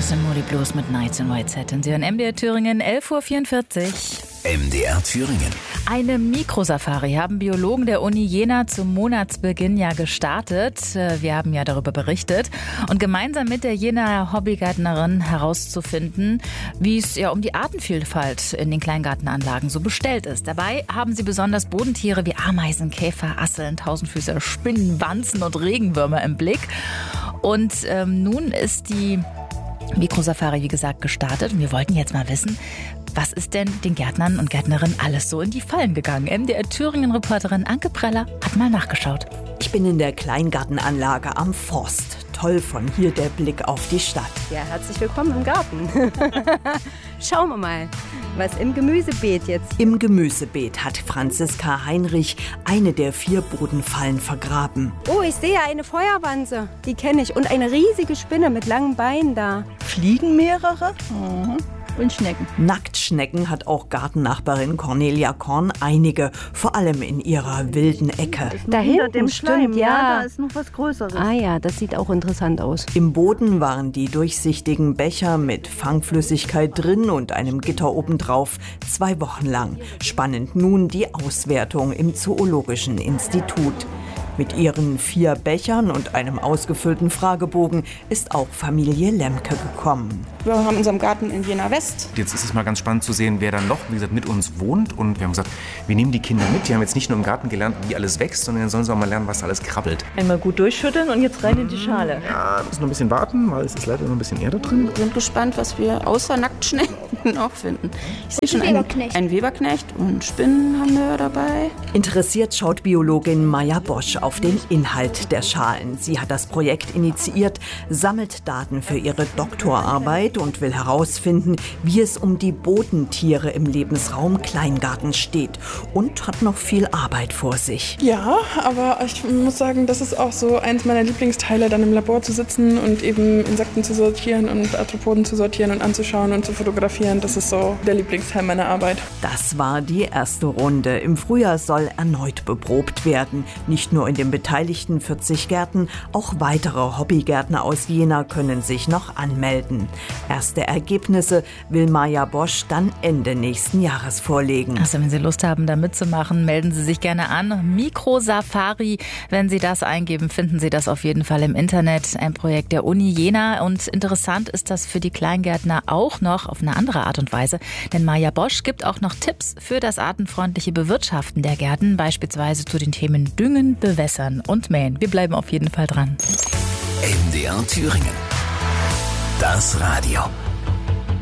Das sind Moody Blues mit Nights in White Satin. Sie hören MDR Thüringen, 11.44 Uhr. MDR Thüringen. Eine Mikrosafari haben Biologen der Uni Jena zum Monatsbeginn ja gestartet. Wir haben ja darüber berichtet. Und gemeinsam mit der Jenaer Hobbygärtnerin herauszufinden, wie es ja um die Artenvielfalt in den Kleingartenanlagen so bestellt ist. Dabei haben sie besonders Bodentiere wie Ameisen, Käfer, Asseln, Tausendfüßer, Spinnen, Wanzen und Regenwürmer im Blick. Und nun ist die Mikrosafari, wie gesagt, gestartet. Und wir wollten jetzt mal wissen, was ist denn den Gärtnern und Gärtnerinnen alles so in die Fallen gegangen? MDR Thüringen-Reporterin Anke Preller hat mal nachgeschaut. Ich bin in der Kleingartenanlage am Forst. Toll von hier der Blick auf die Stadt. Ja, herzlich willkommen im Garten. Schauen wir mal, was im Gemüsebeet jetzt. Im Gemüsebeet hat Franziska Heinrich eine der 4 Bodenfallen vergraben. Oh, ich sehe eine Feuerwanze. Die kenne ich. Und eine riesige Spinne mit langen Beinen da. Fliegen mehrere? Und Schnecken. Nacktschnecken hat auch Gartennachbarin Cornelia Korn einige, vor allem in ihrer wilden Ecke. Da hinter dem Schleim, ja. Da ist noch was Größeres. Ah ja, das sieht auch interessant aus. Im Boden waren die durchsichtigen Becher mit Fangflüssigkeit drin und einem Gitter obendrauf 2 Wochen lang. Spannend nun die Auswertung im Zoologischen Institut. Mit ihren 4 Bechern und einem ausgefüllten Fragebogen ist auch Familie Lemke gekommen. Wir haben unseren Garten in Jena West. Jetzt ist es mal ganz spannend zu sehen, wer dann noch, wie gesagt, mit uns wohnt. Und wir haben gesagt, wir nehmen die Kinder mit. Die haben jetzt nicht nur im Garten gelernt, wie alles wächst, sondern dann sollen sie auch mal lernen, was alles krabbelt. Einmal gut durchschütteln und jetzt rein in die Schale. Ja, wir müssen noch ein bisschen warten, weil es ist leider noch ein bisschen Erde drin. Wir sind gespannt, was wir außer Nacktschnecken noch finden. Ich sehe schon einen Weberknecht und Spinnen haben wir dabei. Interessiert schaut Biologin Maja Bosch auf den Inhalt der Schalen. Sie hat das Projekt initiiert, sammelt Daten für ihre Doktorarbeit und will herausfinden, wie es um die Bodentiere im Lebensraum Kleingarten steht und hat noch viel Arbeit vor sich. Ja, aber ich muss sagen, das ist auch so eins meiner Lieblingsteile, dann im Labor zu sitzen und eben Insekten zu sortieren und Arthropoden zu sortieren und anzuschauen und zu fotografieren. Das ist so der Lieblingsteil meiner Arbeit. Das war die erste Runde. Im Frühjahr soll erneut beprobt werden. Nicht nur in den beteiligten 40 Gärten, auch weitere Hobbygärtner aus Jena können sich noch anmelden. Erste Ergebnisse will Maja Bosch dann Ende nächsten Jahres vorlegen. Also wenn Sie Lust haben, da mitzumachen, melden Sie sich gerne an. Mikrosafari, wenn Sie das eingeben, finden Sie das auf jeden Fall im Internet. Ein Projekt der Uni Jena. Und interessant ist das für die Kleingärtner auch noch auf eine andere Art und Weise. Denn Maja Bosch gibt auch noch Tipps für das artenfreundliche Bewirtschaften der Gärten, beispielsweise zu den Themen Düngen, Bewässern und Mähen. Wir bleiben auf jeden Fall dran. MDR Thüringen. Das Radio.